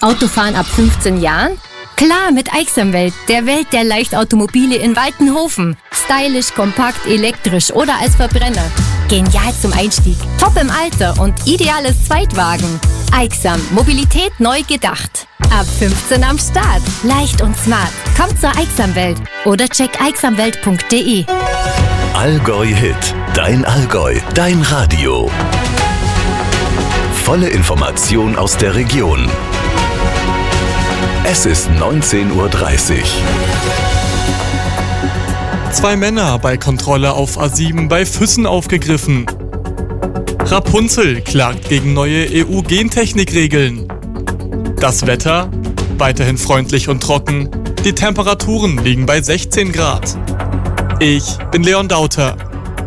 Autofahren ab 15 Jahren? Klar, mit Aixamwelt, der Welt der Leichtautomobile in Waltenhofen. Stylisch, kompakt, elektrisch oder als Verbrenner. Genial zum Einstieg, top im Alter und ideales Zweitwagen. Aixam, Mobilität neu gedacht. Ab 15 am Start. Leicht und smart. Kommt zur Aixamwelt oder check aixamwelt.de. Allgäu Hit. Dein Allgäu. Dein Radio. Volle Information aus der Region. Es ist 19:30 Uhr. 2 Männer bei Kontrolle auf A7 bei Füssen aufgegriffen. Rapunzel klagt gegen neue EU-Gentechnikregeln. Das Wetter? Weiterhin freundlich und trocken. Die Temperaturen liegen bei 16 Grad. Ich bin Leon Dauter.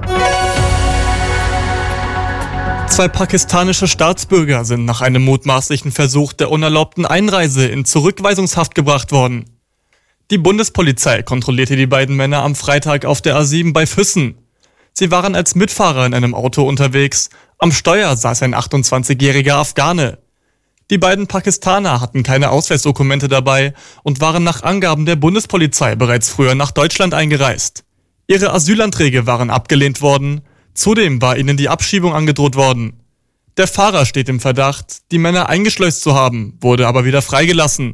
2 pakistanische Staatsbürger sind nach einem mutmaßlichen Versuch der unerlaubten Einreise in Zurückweisungshaft gebracht worden. Die Bundespolizei kontrollierte die beiden Männer am Freitag auf der A7 bei Füssen. Sie waren als Mitfahrer in einem Auto unterwegs. Am Steuer saß ein 28-jähriger Afghane. Die beiden Pakistaner hatten keine Ausweisdokumente dabei und waren nach Angaben der Bundespolizei bereits früher nach Deutschland eingereist. Ihre Asylanträge waren abgelehnt worden. Zudem war ihnen die Abschiebung angedroht worden. Der Fahrer steht im Verdacht, die Männer eingeschleust zu haben, wurde aber wieder freigelassen.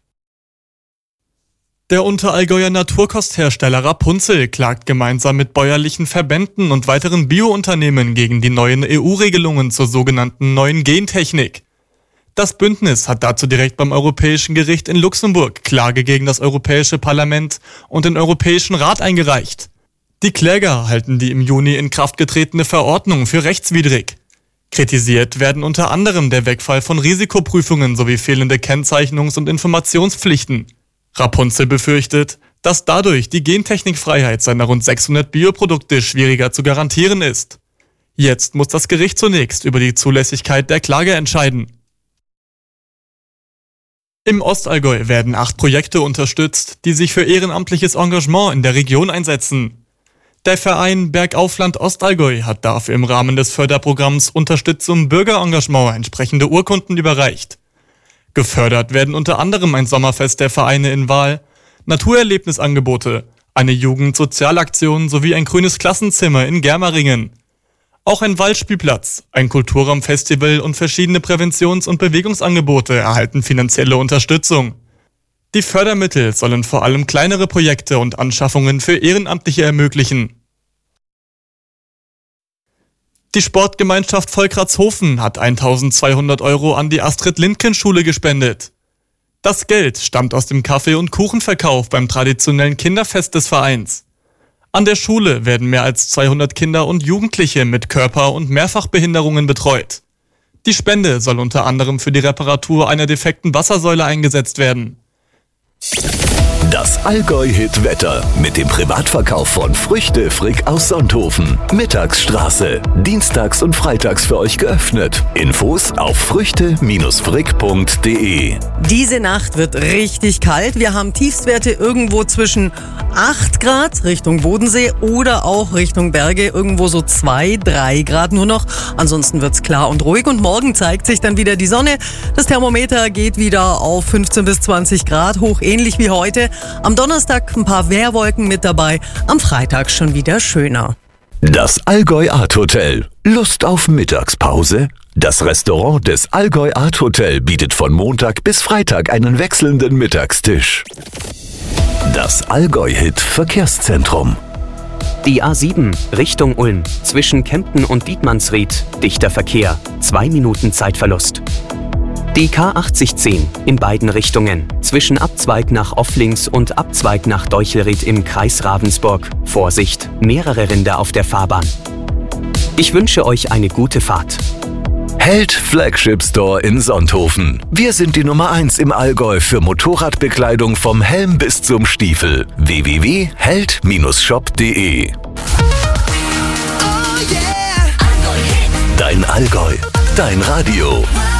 Der Unterallgäuer Naturkosthersteller Rapunzel klagt gemeinsam mit bäuerlichen Verbänden und weiteren Biounternehmen gegen die neuen EU-Regelungen zur sogenannten neuen Gentechnik. Das Bündnis hat dazu direkt beim Europäischen Gericht in Luxemburg Klage gegen das Europäische Parlament und den Europäischen Rat eingereicht. Die Kläger halten die im Juni in Kraft getretene Verordnung für rechtswidrig. Kritisiert werden unter anderem der Wegfall von Risikoprüfungen sowie fehlende Kennzeichnungs- und Informationspflichten. Rapunzel befürchtet, dass dadurch die Gentechnikfreiheit seiner rund 600 Bioprodukte schwieriger zu garantieren ist. Jetzt muss das Gericht zunächst über die Zulässigkeit der Klage entscheiden. Im Ostallgäu werden 8 Projekte unterstützt, die sich für ehrenamtliches Engagement in der Region einsetzen. Der Verein Bergaufland Ostallgäu hat dafür im Rahmen des Förderprogramms Unterstützung Bürgerengagement entsprechende Urkunden überreicht. Gefördert werden unter anderem ein Sommerfest der Vereine in Wahl, Naturerlebnisangebote, eine Jugendsozialaktion sowie ein grünes Klassenzimmer in Germeringen. Auch ein Waldspielplatz, ein Kulturraumfestival und verschiedene Präventions- und Bewegungsangebote erhalten finanzielle Unterstützung. Die Fördermittel sollen vor allem kleinere Projekte und Anschaffungen für Ehrenamtliche ermöglichen. Die Sportgemeinschaft Volkratshofen hat 1.200 € an die Astrid-Lindgren-Schule gespendet. Das Geld stammt aus dem Kaffee- und Kuchenverkauf beim traditionellen Kinderfest des Vereins. An der Schule werden mehr als 200 Kinder und Jugendliche mit Körper- und Mehrfachbehinderungen betreut. Die Spende soll unter anderem für die Reparatur einer defekten Wassersäule eingesetzt werden. Das Allgäu-Hit-Wetter mit dem Privatverkauf von Früchte Frick aus Sonthofen. Mittagsstraße. Dienstags und freitags für euch geöffnet. Infos auf früchte-frick.de. Diese Nacht wird richtig kalt. Wir haben Tiefstwerte irgendwo zwischen 8 Grad Richtung Bodensee oder auch Richtung Berge. Irgendwo so 2, 3 Grad nur noch. Ansonsten wird's klar und ruhig. Und morgen zeigt sich dann wieder die Sonne. Das Thermometer geht wieder auf 15 bis 20 Grad hoch, ähnlich wie heute. Am Donnerstag ein paar Wehrwolken mit dabei, am Freitag schon wieder schöner. Das Allgäu Art Hotel. Lust auf Mittagspause? Das Restaurant des Allgäu Art Hotel bietet von Montag bis Freitag einen wechselnden Mittagstisch. Das Allgäu-Hit Verkehrszentrum. Die A7 Richtung Ulm zwischen Kempten und Dietmannsried. Dichter Verkehr, 2 Minuten Zeitverlust. Die K8010 in beiden Richtungen, zwischen Abzweig nach Offlings und Abzweig nach Deuchelried im Kreis Ravensburg. Vorsicht, mehrere Rinder auf der Fahrbahn. Ich wünsche euch eine gute Fahrt. Held Flagship Store in Sonthofen. Wir sind die Nummer 1 im Allgäu für Motorradbekleidung vom Helm bis zum Stiefel. www.held-shop.de. Dein Allgäu, dein Radio.